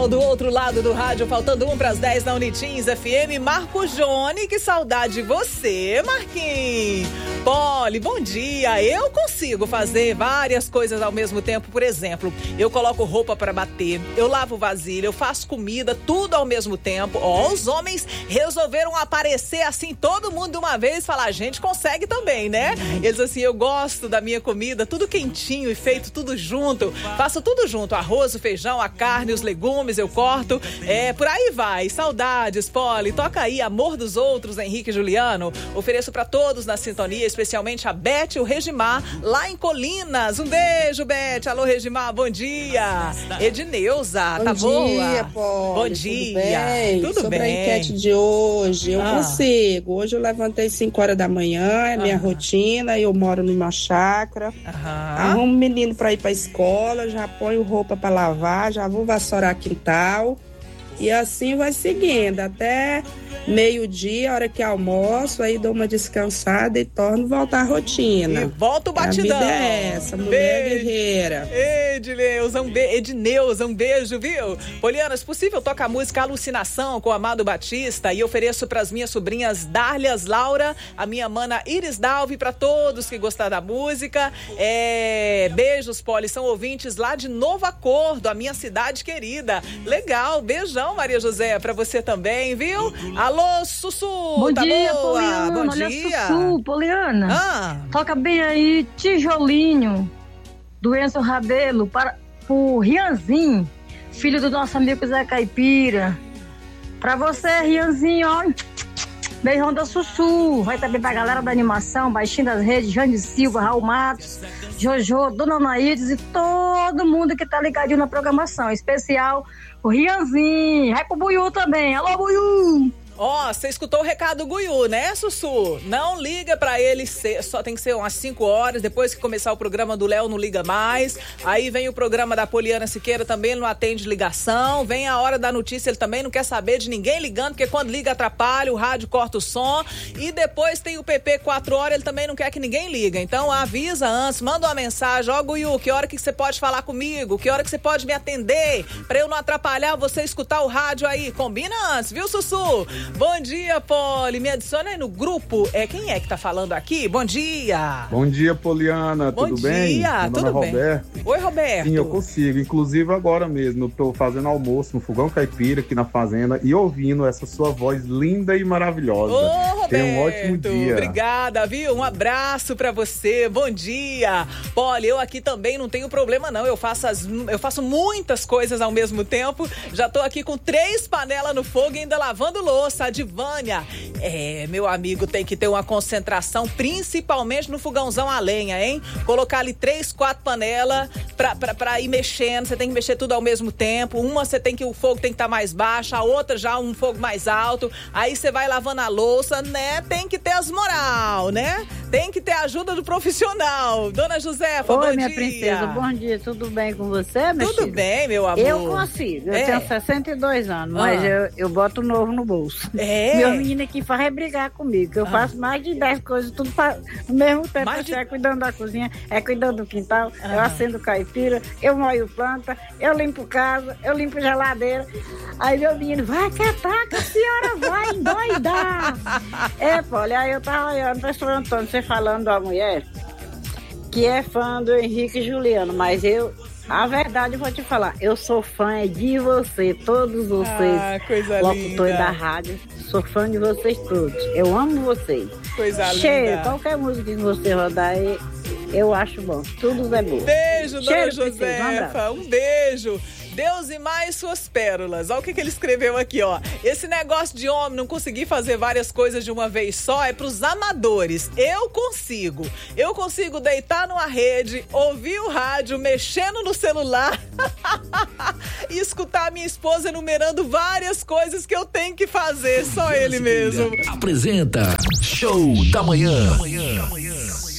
pessoal do outro lado do rádio, faltando 1:10 na Unitins FM. Marco Jone, que saudade de você, Marquinhos. Poli, bom dia. Eu consigo fazer várias coisas ao mesmo tempo. Por exemplo, eu coloco roupa para bater, eu lavo vasilha, eu faço comida, tudo ao mesmo tempo. Os homens resolveram aparecer assim, todo mundo de uma vez, falar, a gente consegue também, né? Eles assim, eu gosto da minha comida, tudo quentinho e feito tudo junto. Faço tudo junto, arroz, o feijão, a carne, os legumes, eu corto. Por aí vai. Saudades, Poli. Toca aí, Amor dos Outros, Henrique e Juliano. Ofereço pra todos na sintonia, especialmente a Beth e o Regimar, lá em Colinas. Um beijo, Beth. Alô, Regimar, bom dia. Edneuza, tá boa? Bom dia, Poli. Bom dia. Tudo Sobre bem? A enquete de hoje, eu consigo. Hoje eu levantei 5 horas da manhã, é minha rotina, eu moro numa chácara. Arrumo um menino pra ir pra escola, já ponho roupa pra lavar, já vou vassourar quintal. E assim vai seguindo, até meio-dia, hora que almoço, aí dou uma descansada e torno voltar à rotina. E volta o batidão. A vida é essa, mulher guerreira. Edneuza, um beijo, viu? Poliana, se possível, toca a música Alucinação com Amado Batista e ofereço pras minhas sobrinhas Darlias Laura, a minha mana Iris Dalvi, pra todos que gostar da música. Beijos, Poli, são ouvintes lá de Novo Acordo, a minha cidade querida. Legal, beijão, Maria José, pra você também, viu? Alô, Sussu, bom tá dia, boa? Poliana. Bom Olha, dia. Sussu, Poliana. Toca bem aí, Tijolinho, do Enzo Rabelo, para o Rianzinho, filho do nosso amigo Zé Caipira. Pra você, Rianzinho, ó. Beijão da Sussu. Vai também pra galera da animação, Baixinho das Redes, Jane Silva, Raul Matos, Jojo, Dona Anaídes e todo mundo que tá ligadinho na programação. Em especial o Rianzinho. Vai pro Buiú também. Alô, Buiú! Você escutou o recado do Guiú, né, Sussu? Não liga pra ele, só tem que ser umas 5 horas, depois que começar o programa do Léo, não liga mais. Aí vem o programa da Poliana Siqueira, também ele não atende ligação. Vem a hora da notícia, ele também não quer saber de ninguém ligando, porque quando liga atrapalha, o rádio corta o som. E depois tem o PP 4 horas, ele também não quer que ninguém liga. Então avisa antes, manda uma mensagem. Guiú, que hora que você pode falar comigo? Que hora que você pode me atender? Pra eu não atrapalhar você escutar o rádio aí. Combina antes, viu, Sussu? Bom dia, Poli. Me adiciona aí no grupo. Quem é que tá falando aqui? Bom dia. Bom dia, Poliana. Tudo bem? Bom dia, tudo bem. Roberto. Oi, Roberto. Sim, eu consigo. Inclusive agora mesmo, eu tô fazendo almoço no Fogão Caipira aqui na fazenda e ouvindo essa sua voz linda e maravilhosa. Ô, Roberto. Tenha um ótimo dia. Obrigada, viu? Um abraço pra você. Bom dia. Poli, eu aqui também não tenho problema não. Eu faço muitas coisas ao mesmo tempo. Já tô aqui com 3 panelas no fogo e ainda lavando louça. A Divânia. Meu amigo, tem que ter uma concentração, principalmente no fogãozão a lenha, hein? Colocar ali 3, 4 panelas pra ir mexendo. Você tem que mexer tudo ao mesmo tempo. Uma o fogo tem que estar mais baixo, a outra já um fogo mais alto. Aí você vai lavando a louça, né? Tem que ter as moral, né? Tem que ter a ajuda do profissional. Dona Josefa, bom dia. Oi, minha princesa, bom dia. Tudo bem com você, minha Tudo filha? bem, meu amor. Eu consigo. Eu tenho 62 anos, mas eu boto novo no bolso. Meu menino aqui faz brigar comigo. Eu faço mais de 10 coisas, tudo no mesmo tempo. Cuidando da cozinha, cuidando do quintal, eu acendo caipira, eu moio planta, eu limpo casa, eu limpo geladeira. Aí meu menino, vai catar que a senhora vai endoidar. Olha, aí eu tava olhando, pastor Antônio, você falando da mulher que é fã do Henrique e Juliano, mas a verdade eu vou te falar, eu sou fã de você, todos vocês, locutores da rádio, sou fã de vocês todos, eu amo vocês. Coisa linda. Qualquer música que você rodar, eu acho bom, tudo é bom. Beijo, Dona Josefa, um beijo. Deus e mais suas pérolas. Olha o que ele escreveu aqui, ó. Esse negócio de homem não conseguir fazer várias coisas de uma vez só é pros amadores. Eu consigo deitar numa rede, ouvir o rádio, mexendo no celular e escutar a minha esposa enumerando várias coisas que eu tenho que fazer. Só ele mesmo. Apresenta Show da Manhã.